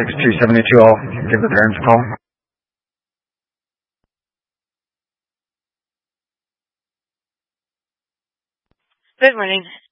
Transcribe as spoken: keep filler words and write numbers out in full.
six two seven two. I'll give the parents a call. Good morning.